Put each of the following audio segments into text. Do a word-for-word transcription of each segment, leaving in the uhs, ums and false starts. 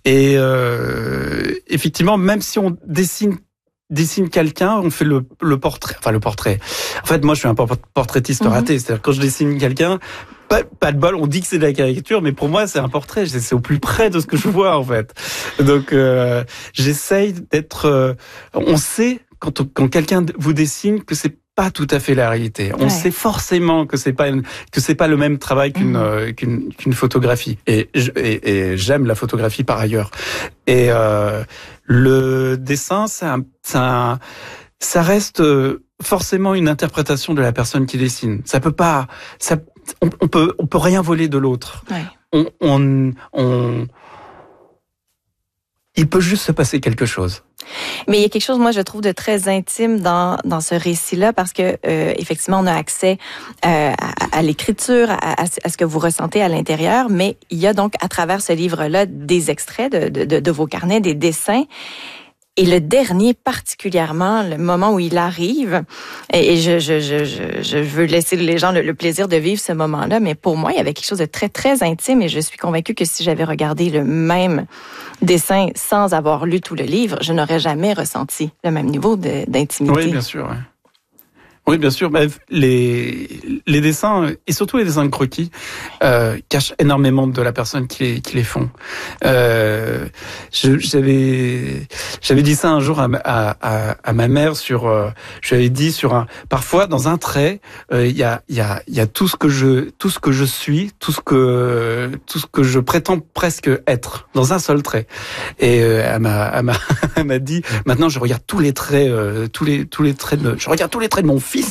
Et euh, effectivement, même si on dessine dessine quelqu'un, on fait le, le portrait, enfin le portrait. En fait, moi, je suis un portraitiste mmh. raté. C'est-à-dire quand je dessine quelqu'un, pas, pas de bol, on dit que c'est de la caricature, mais pour moi, c'est un portrait. C'est au plus près de ce que je vois, en fait. Donc, euh, j'essaye d'être. Euh, on sait quand, quand quelqu'un vous dessine que c'est pas tout à fait la réalité. On ouais. sait forcément que c'est pas une, que c'est pas le même travail qu'une mmh. euh, qu'une, qu'une photographie. Et, et, et j'aime la photographie par ailleurs. Et euh, le dessin, c'est un, c'est un, ça reste forcément une interprétation de la personne qui dessine. Ça peut pas, ça, on, on peut, on peut rien voler de l'autre. Ouais. On, on, on, il peut juste se passer quelque chose. Mais il y a quelque chose, moi, je trouve de très intime dans dans ce récit-là, parce que euh, effectivement, on a accès euh, à, à l'écriture, à, à ce que vous ressentez à l'intérieur, mais il y a donc à travers ce livre-là des extraits de, de, de, de vos carnets, des dessins. Et le dernier, particulièrement, le moment où il arrive, et je, je, je, je, je veux laisser les gens le, le plaisir de vivre ce moment-là, mais pour moi, il y avait quelque chose de très, très intime, et je suis convaincue que si j'avais regardé le même dessin sans avoir lu tout le livre, je n'aurais jamais ressenti le même niveau de, d'intimité. Oui, bien sûr, ouais. Oui, bien sûr. Bah, les les dessins, et surtout les dessins de croquis, euh, cachent énormément de la personne qui les qui les font. Euh, je, j'avais j'avais dit ça un jour à à à, à ma mère sur. Euh, je lui avais dit sur un. Parfois, dans un trait, il euh, y a il y a il y a tout ce que je tout ce que je suis, tout ce que tout ce que je prétends presque être dans un seul trait. Et euh, elle m'a elle m'a elle m'a dit. Maintenant, je regarde tous les traits, euh, tous les tous les traits de. Je regarde tous les traits de mon fils.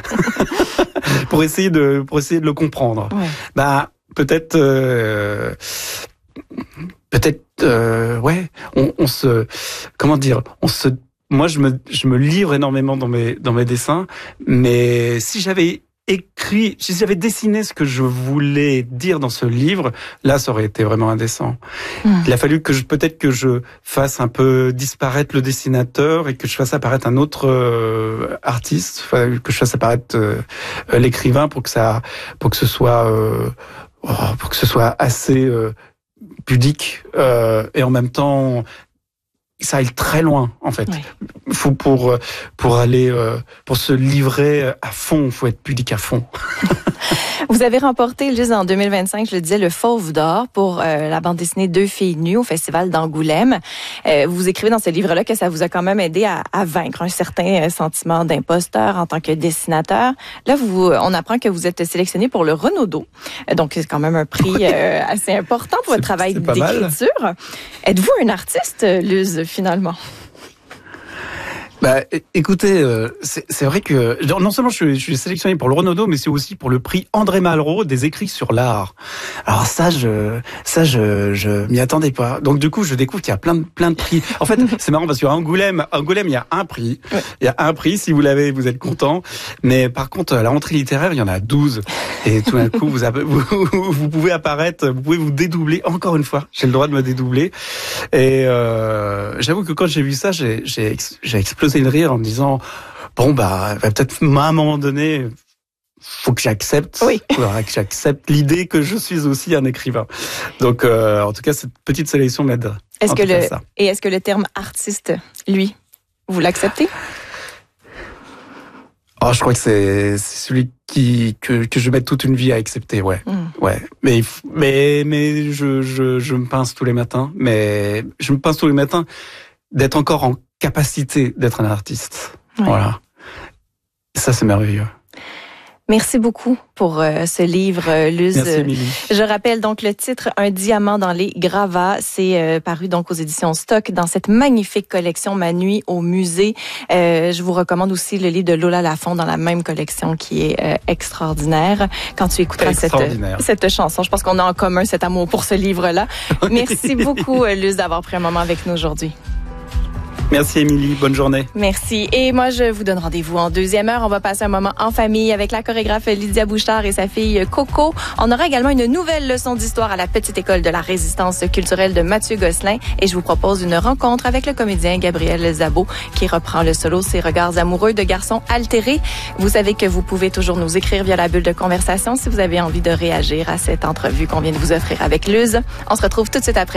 pour essayer de pour essayer de le comprendre. Ouais. Bah peut-être euh, peut-être euh, ouais, on, on se comment dire, on se moi je me je me livre énormément dans mes dans mes dessins, mais si j'avais écrit, si j'avais dessiné ce que je voulais dire dans ce livre, là, ça aurait été vraiment indécent. Mmh. Il a fallu que je, peut-être que je fasse un peu disparaître le dessinateur et que je fasse apparaître un autre euh, artiste, que je fasse apparaître euh, l'écrivain pour que ça, pour que ce soit, euh, oh, pour que ce soit assez euh, pudique euh, et en même temps ça aille très loin, en fait. Oui. Faut pour pour aller euh, pour se livrer à fond, faut être pudique à fond. Vous avez remporté, juste en deux mille vingt-cinq, je le disais, le Fauve d'or pour euh, la bande dessinée Deux filles nues au Festival d'Angoulême. Euh, vous écrivez dans ce livre-là que ça vous a quand même aidé à, à vaincre un certain sentiment d'imposteur en tant que dessinateur. Là, vous, on apprend que vous êtes sélectionné pour le Renaudot, donc c'est quand même un prix euh, assez important pour votre travail d'écriture. Mal. Êtes-vous un artiste, Luz, finalement? Bah, écoutez, euh, c'est, c'est vrai que non seulement je suis, je suis sélectionné pour le Renaudot, mais c'est aussi pour le prix André Malraux des écrits sur l'art. Alors ça, je, ça, je, je m'y attendais pas. Donc du coup, je découvre qu'il y a plein de, plein de prix. En fait, c'est marrant parce qu'à Angoulême, Angoulême, il y a un prix. Ouais. Il y a un prix. Si vous l'avez, vous êtes content. Mais par contre, à la rentrée littéraire, il y en a douze. Et tout d'un coup, vous, vous, vous pouvez apparaître, vous pouvez vous dédoubler. Encore une fois, j'ai le droit de me dédoubler. Et euh, j'avoue que quand j'ai vu ça, j'ai, j'ai, j'ai explosé de rire en me disant bon bah peut-être à un moment donné faut que j'accepte oui. faudra que j'accepte l'idée que je suis aussi un écrivain. Donc euh, en tout cas cette petite sélection m'aide. Est-ce que le ça. Et est-ce que le terme artiste, lui, vous l'acceptez? Oh, je crois que c'est, c'est celui qui que que je mets toute une vie à accepter, ouais, mm. ouais. Mais mais mais je je je me pince tous les matins, mais je me pince tous les matins d'être encore en capacité d'être un artiste. Ouais. Voilà. Et ça, c'est merveilleux. Merci beaucoup pour euh, ce livre, euh, Luz. Merci, Émilie. Je rappelle donc le titre, Un diamant dans les gravats. C'est euh, paru donc aux éditions Stock dans cette magnifique collection Ma nuit au musée. Euh, je vous recommande aussi le livre de Lola Lafont dans la même collection qui est euh, extraordinaire. Quand tu écouteras cette, cette chanson, je pense qu'on a en commun cet amour pour ce livre-là. Merci beaucoup, Luz, d'avoir pris un moment avec nous aujourd'hui. Merci Émilie, bonne journée. Merci. Et moi, je vous donne rendez-vous en deuxième heure. On va passer un moment en famille avec la chorégraphe Lydia Bouchard et sa fille Coco. On aura également une nouvelle leçon d'histoire à la Petite École de la Résistance culturelle de Mathieu Gosselin. Et je vous propose une rencontre avec le comédien Gabriel Zabot qui reprend le solo Ses regards amoureux de garçons altérés. Vous savez que vous pouvez toujours nous écrire via la bulle de conversation si vous avez envie de réagir à cette entrevue qu'on vient de vous offrir avec Luz. On se retrouve tout de suite après.